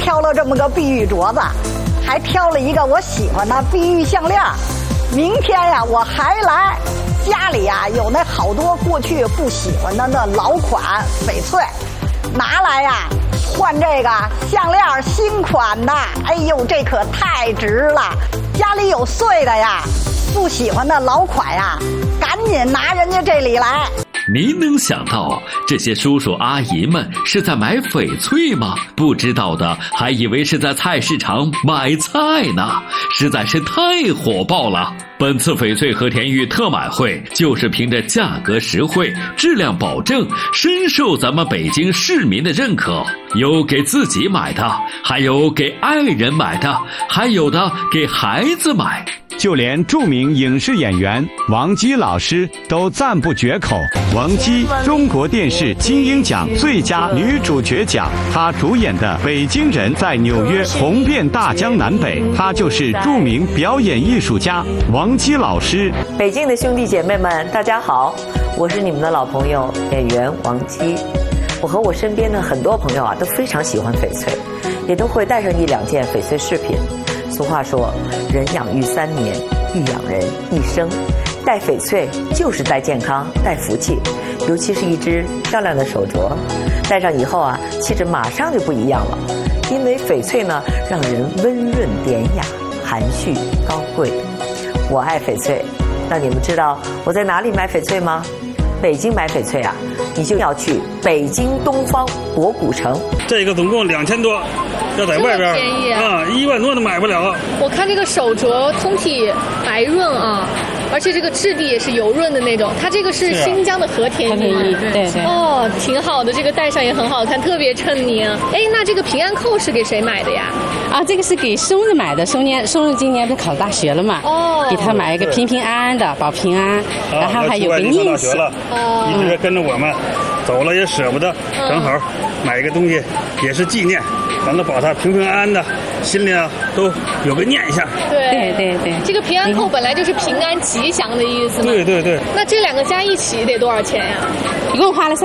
挑了这么个碧玉镯子，还挑了一个我喜欢的碧玉项链。明天呀，我还来。家里呀有那好多过去不喜欢的那老款翡翠，拿来呀换这个项链新款的。哎呦，这可太值了！家里有碎的呀，不喜欢的老款呀，赶紧拿人家这里来。 您能想到这些叔叔阿姨们是在买翡翠吗？不知道的还以为是在菜市场买菜呢，实在是太火爆了。本次翡翠和田玉特买会就是凭着价格实惠、质量保证，深受咱们北京市民的认可。有给自己买的，还有给爱人买的，还有的给孩子买。 就连著名影视演员王姬老师都赞不绝口。王姬，中国电视金鹰奖最佳女主角奖，她主演的《北京人》在纽约红遍大江南北。她就是著名表演艺术家王姬老师。 北京的兄弟姐妹们，大家好，我是你们的老朋友演员王姬。我和我身边的很多朋友都非常喜欢翡翠，也都会带上1、2件翡翠饰品。俗话说，人养育3年，玉养人一生。戴翡翠就是带健康、带福气，尤其是一只漂亮的手镯，戴上以后气质马上就不一样了。因为翡翠呢，让人温润典雅、含蓄高贵。我爱翡翠，那你们知道我在哪里买翡翠吗？北京买翡翠你就要去北京东方博古城。 这个总共2000多，要在外边便宜 1万多都买不了。 我看这个手镯通体白润而且这个质地也是油润的那种。它这个是新疆的和田玉， 对。 哦，挺好的，这个戴上也很好看，特别衬你。哎，那这个平安扣是给谁买的呀？ 这个是给松子买的。松子今年不是考大学了嘛？给他买一个平平安安的，保平安，然后还有个念想。 一直跟着我们走了也舍不得，正好买一个东西也是纪念，完了保他平平安安的，心里都有个念想。 对，这个平安扣本来就是平安吉祥的意思嘛。 对。 那这2个加一起得多少钱呀？ 一共花了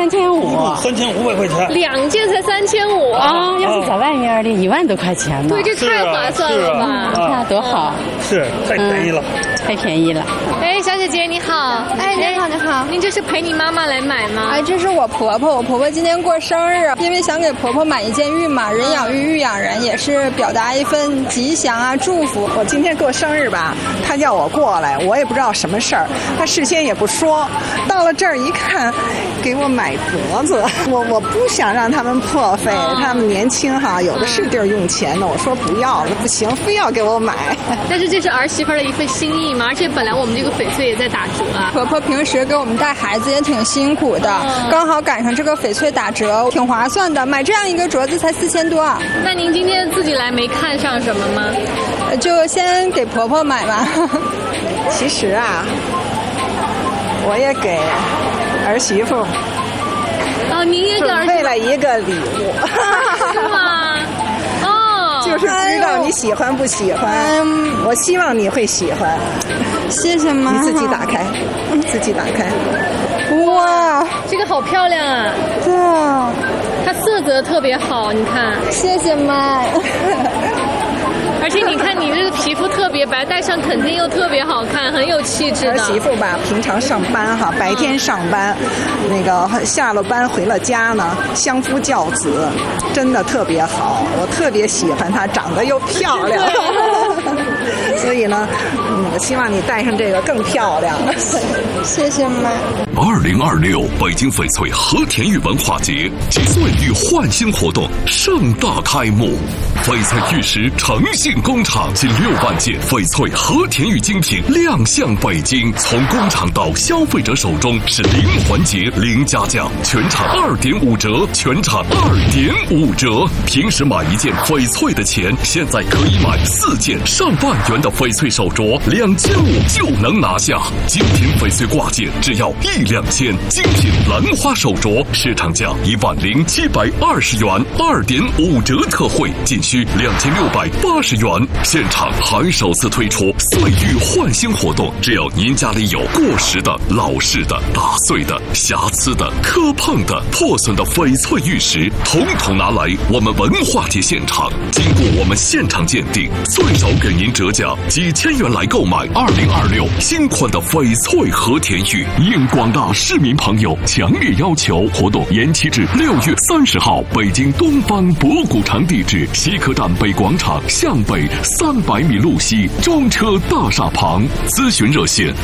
3500 块钱 ，2件才3500 要是在外面的1万多块钱呢。 对，这太划算了吧？ 你看多好， 是太便宜了， 太便宜了。 哎，小姐姐你好。 哎，你好。 您这是陪你妈妈来买吗？ 哎，这是我婆婆，我婆婆今天过生日，因为想给婆婆买一件玉嘛，人养玉，玉养人，也是表达一份吉祥祝福。 我今天过生日吧，她叫我过来，我也不知道什么事儿，她事先也不说，到了这儿一看，给我买镯子，我不想让他们破费，他们年轻有的是地儿用钱的，我说不要了，不行，非要给我买。 但是这是儿媳妇的一份心意嘛，而且本来我们这个翡翠也在打折婆婆平时给我们带孩子也挺辛苦的，刚好赶上这个翡翠打折，挺划算的，买这样一个镯子才4000多。 那您今天自己来没看上什么吗？ 就先给婆婆买吧。 其实我也给儿媳妇您也给儿媳妇准备了一个礼物。 是吗？ 就是不知道你喜欢不喜欢，我希望你会喜欢。 谢谢妈。 你自己打开， 哇， 这个好漂亮啊！ 对啊， 它色泽特别好，你看。 谢谢妈。 而且你看你这个皮肤特别白，戴上肯定又特别好看，很有气质的。 儿媳妇吧，平常上班白天上班，那个下了班回了家呢，相夫教子，真的特别好，我特别喜欢她，长得又漂亮。所以呢，我希望你戴上这个更漂亮。 谢谢妈。 2026北京翡翠和田玉文化节及翠玉焕新活动盛大开幕，翡翠玉石诚信工厂近6万件翡翠和田玉精品亮相北京，从工厂到消费者手中是零环节零加价，全场2.5折，全场2.5折。平时买一件翡翠的钱，现在可以买4件上万元的翡翠手镯，2500就能拿下。精品翡翠挂件只要 2000，精品兰花手镯市场价10720元，2.5折特惠，仅需2680元。现场还首次推出岁玉换新活动，只要您家里有过时的、老式的、打碎的、瑕疵的、磕碰的、破损的翡翠玉石，统统拿来我们文化节现场，经过我们现场鉴定，最少给您折价几千元来购买2026新款的翡翠和田玉。应广大市民朋友强烈要求，活动延期至6月30号，北京东方博古城，地址西客站北广场向北300米路西中车大厦旁，咨询热线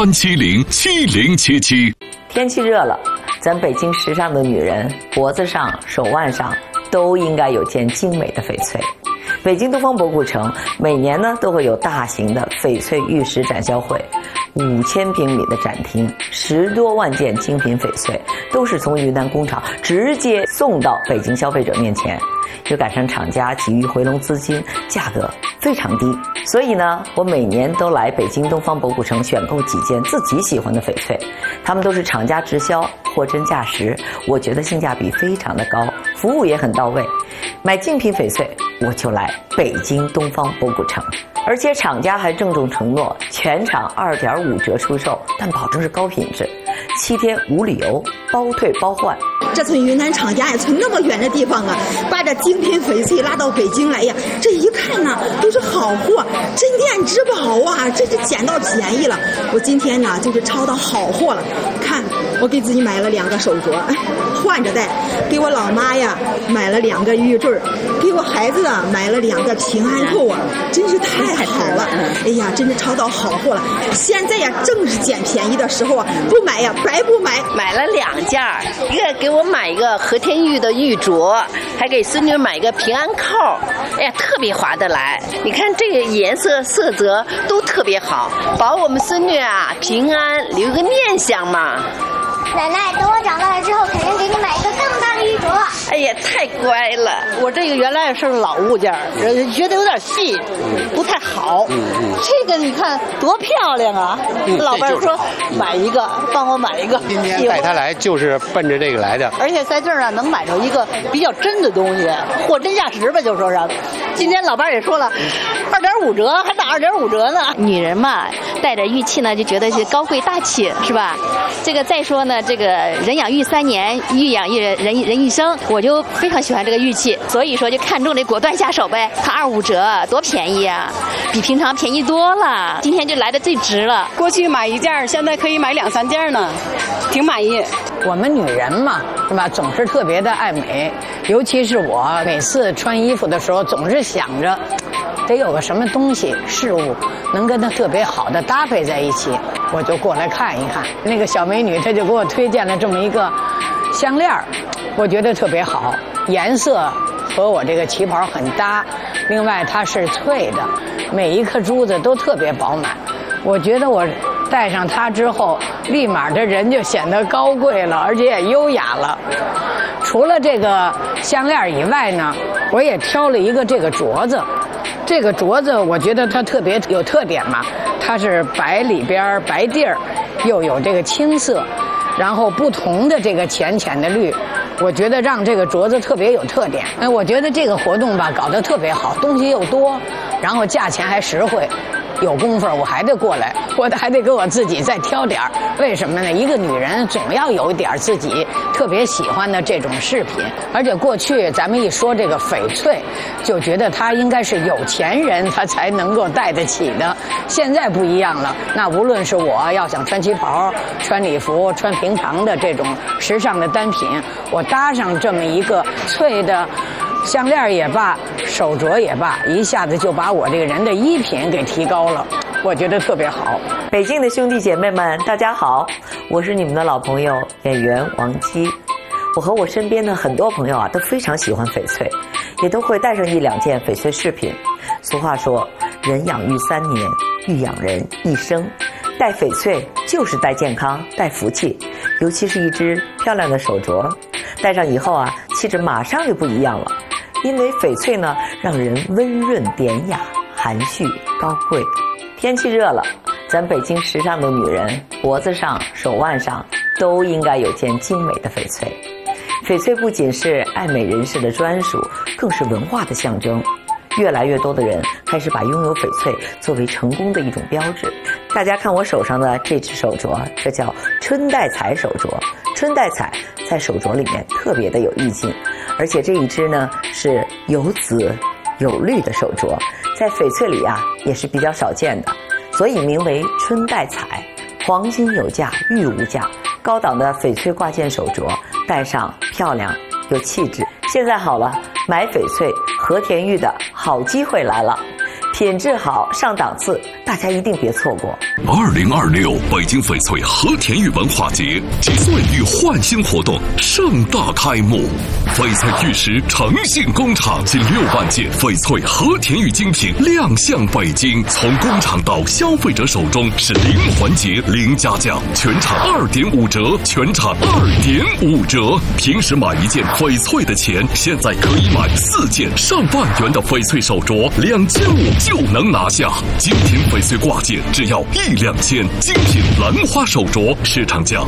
83707077。 天气热了，咱北京时尚的女人脖子上、手腕上都应该有件精美的翡翠。北京东方博古城每年呢都会有大型的翡翠玉石展销会，5000平米的展厅，10多万件精品翡翠都是从云南工厂直接送到北京消费者面前，又赶上厂家急于回笼资金，价格非常低，所以呢，我每年都来北京东方博古城选购几件自己喜欢的翡翠，他们都是厂家直销，货真价实，我觉得性价比非常的高，服务也很到位。买精品翡翠，我就来北京东方博古城。而且厂家还郑重承诺，全场2.5折出售，但保证是高品质，7天无理由，包退包换。 这从云南厂家呀，从那么远的地方啊，把这精品翡翠拉到北京来呀，这一看呢，都是好货，镇店之宝啊，这是捡到便宜了。我今天呢，就是抄到好货了。看，我给自己买了2个手镯，换着戴；给我老妈呀买了2个玉坠，给我孩子啊买了2个平安扣啊，真是太好了！哎呀，真是抄到好货了。现在呀，正是捡便宜的时候啊，不买呀，白不买。 买了2件，一个给我买一个和田玉的玉镯，还给孙女买一个平安扣，哎呀，特别划得来。你看这个颜色色泽都特别好，保我们孙女啊平安，留个念想嘛。 奶奶，等我长大了之后，肯定给你买一个更大的玉镯。 哎呀，太乖了！ 我这个原来是老物件，觉得有点细，不太好。这个你看多漂亮啊！老伴说买一个，帮我买一个。 今天带他来就是奔着这个来的。 而且在这儿啊，能买着一个比较真的东西，货真价实吧，就说是。今天老伴也说了，2.5折，还打2.5折呢。 女人嘛，带着玉器呢，就觉得是高贵大气，是吧？这个再说呢，这个人养玉3年，玉养人一生，我就非常喜欢这个玉器，所以说就看中这果断下手呗。它2.5折，多便宜啊，比平常便宜多了。今天就来的最值了。 过去买1件，现在可以买2、3件呢，挺满意。 我们女人嘛，是吧？总是特别的爱美，尤其是我每次穿衣服的时候，总是想着得有个什么东西事物能跟它特别好的搭配在一起，我就过来看一看。那个小美女她就给我推荐了这么一个项链，我觉得特别好，颜色和我这个旗袍很搭，另外它是脆的，每一颗珠子都特别饱满，我觉得我戴上它之后，立马这人就显得高贵了，而且也优雅了。除了这个项链以外呢，我也挑了一个这个镯子。这个镯子我觉得它特别有特点嘛，它是白里边白地儿，又有这个青色，然后不同的这个浅浅的绿，我觉得让这个镯子特别有特点。我觉得这个活动吧搞得特别好，东西又多，然后价钱还实惠。有功夫我还得过来，我还得给我自己再挑点儿。为什么呢？一个女人总要有一点自己特别喜欢的这种饰品。而且过去咱们一说这个翡翠，就觉得它应该是有钱人他才能够戴得起的。现在不一样了，那无论是我要想穿旗袍、穿礼服、穿平常的这种时尚的单品，我搭上这么一个翠的项链也罢，手镯也罢，一下子就把我这个人的衣品给提高了，我觉得特别好。 北京的兄弟姐妹们，大家好，我是你们的老朋友演员王姬。我和我身边的很多朋友啊，都非常喜欢翡翠，也都会带上1、2件翡翠饰品。俗话说，人养玉3年，玉养人一生。戴翡翠就是带健康、带福气，尤其是一只漂亮的手镯，戴上以后啊，气质马上就不一样了。因为翡翠呢，让人温润典雅、含蓄高贵。天气热了，咱北京时尚的女人脖子上、手腕上都应该有件精美的翡翠。翡翠不仅是爱美人士的专属，更是文化的象征。越来越多的人开始把拥有翡翠作为成功的一种标志。大家看我手上的这只手镯，这叫春带彩手镯。春带彩在手镯里面特别的有意境，而且这一只呢是有紫有绿的手镯，在翡翠里啊也是比较少见的，所以名为春带彩。黄金有价，玉无价，高档的翡翠挂件手镯，戴上漂亮有气质。现在好了，买翡翠和田玉的好机会来了，品质好上档次，大家一定别错过。 2026北京翡翠和田玉文化节及岁玉焕新活动盛大开幕，翡翠玉石诚信工厂近6万件翡翠和田玉精品亮相北京，从工厂到消费者手中是零环节零加价，全场2.5折，全场2.5折。平时买一件翡翠的钱，现在可以买4件上万元的翡翠手镯，2500就能拿下。精品翡翠挂件只要1两千，精品兰花手镯市场价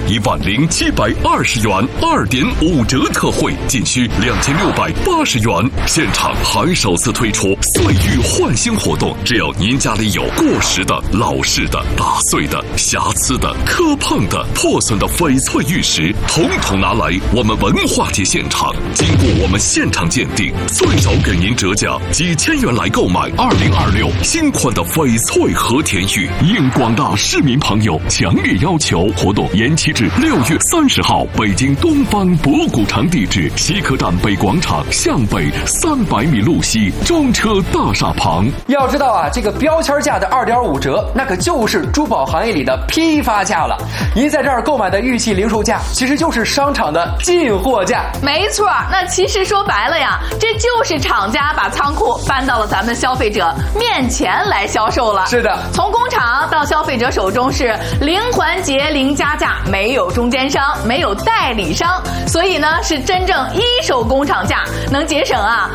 10720元，2.5折特惠，仅需2680元。现场还首次推出岁玉焕新活动，只要您家里有过时的、老式的、打碎的、瑕疵的、磕碰的、破损的翡翠玉石，统统拿来我们文化节现场，经过我们现场鉴定，最少给您折价几千元来购买2026新款的翡翠和田玉。应广大市民朋友强烈要求，活动延期至6月30号，北京东方博古城，地址西客站北广场向北300米路西中车大厦旁。 要知道啊，这个标签价的2.5折，那可就是珠宝行业里的批发价了。您在这儿购买的玉器零售价，其实就是商场的进货价。 没错，那其实说白了呀，这就是厂家把仓库搬到了咱们消费者面前来销售了。 是的， 从工厂到消费者手中是零环节零加价，没有中间商，没有代理商，所以呢是真正一手工厂价，能节省啊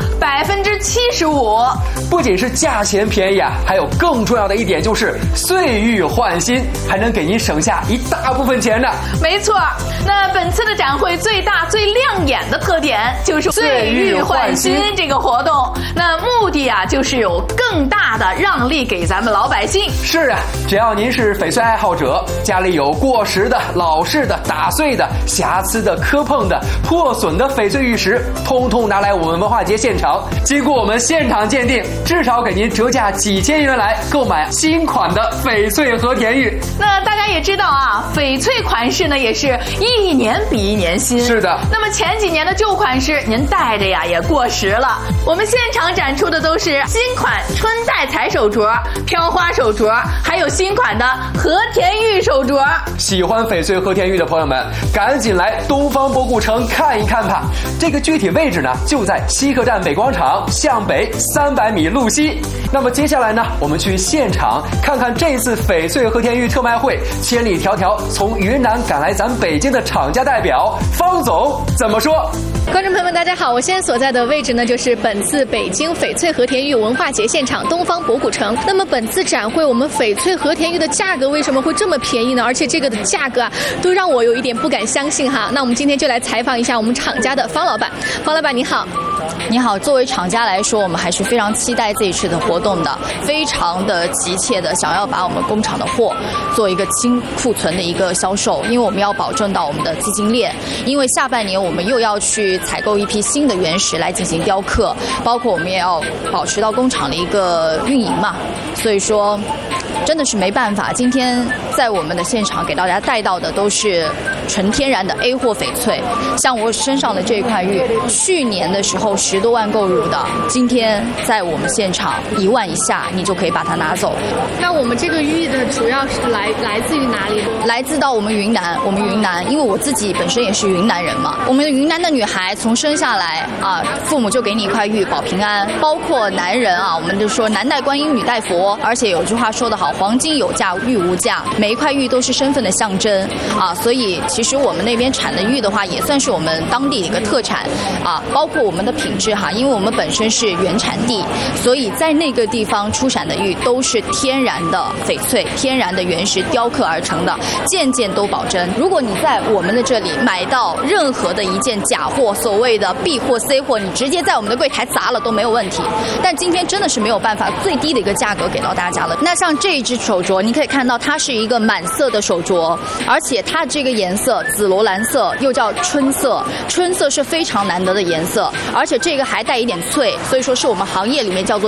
75%。 不仅是价钱便宜啊，还有更重要的一点就是岁玉焕新，还能给您省下一大部分钱呢。 没错，那本次的展会最大最亮眼的特点就是岁玉焕新这个活动，那目的啊就是有更大的让利给咱们老百姓。 是啊，只要您是翡翠爱好者，家里有过时的、老式的、打碎的、瑕疵的、磕碰的、破损的翡翠玉石，通通拿来我们文化节现场，经过我们现场鉴定，至少给您折价几千元来购买新款的翡翠和田玉。 那大家也知道啊，翡翠款式呢也是一年比一年新。 是的。 那么前几年的旧款式，您戴着呀也过时了。我们现场展出的都是新款春带彩手镯、飘花手镯，还有新款的和田玉手镯。 喜欢翡翠和田玉的朋友们，赶紧来东方博古城看一看吧。这个具体位置呢，就在西客站北广场向北300米路西。那么接下来呢，我们去现场看看这次翡翠和田玉特卖会，千里迢迢从云南赶来咱北京的厂家代表方总怎么说。 观众朋友们，大家好！我现在所在的位置呢，就是本次北京翡翠和田玉文化节现场东方博古城。那么本次展会，我们翡翠和田玉的价格为什么会这么便宜呢？而且这个的价格啊，都让我有一点不敢相信哈。那我们今天就来采访一下我们厂家的方老板。方老板你好。 你好，作为厂家来说，我们还是非常期待这一次的活动的，非常的急切的想要把我们工厂的货做一个清库存的一个销售，因为我们要保证到我们的资金链，因为下半年我们又要去采购一批新的原石来进行雕刻，包括我们也要保持到工厂的一个运营嘛，所以说真的是没办法，今天在我们的现场给大家带到的都是纯天然的 A 货翡翠，像我身上的这一块玉，去年的时候10多万购入的，今天在我们现场1万以下，你就可以把它拿走。 那我们这个玉的主要是来自于哪里？ 来自到我们云南，因为我自己本身也是云南人嘛。我们云南的女孩从生下来啊，父母就给你一块玉保平安，包括男人啊，我们就说男戴观音，女戴佛，而且有句话说得好，黄金有价，玉无价，每一块玉都是身份的象征啊，所以其其实我们那边产的玉的话，也算是我们当地的一个特产啊，包括我们的品质哈，因为我们本身是原产地，所以在那个地方出产的玉都是天然的翡翠、天然的原石雕刻而成的，件件都保真。如果你在我们的这里买到任何的一件假货，所谓的 B 货、C 货，你直接在我们的柜台砸了都没有问题。但今天真的是没有办法最低的一个价格给到大家了。那像这一只手镯，你可以看到它是一个满色的手镯，而且它这个颜色紫罗兰色又叫春色，春色是非常难得的颜色，而且这个还带一点翠，所以说是我们行业里面叫做